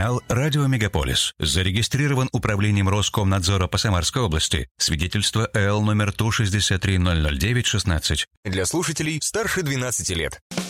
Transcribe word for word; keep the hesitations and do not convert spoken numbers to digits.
Телеканал «Радио Мегаполис». Зарегистрирован управлением Роскомнадзора по Самарской области. Свидетельство эл номер Ту шестьдесят три ноль ноль девять шестнадцать. Для слушателей старше двенадцати лет.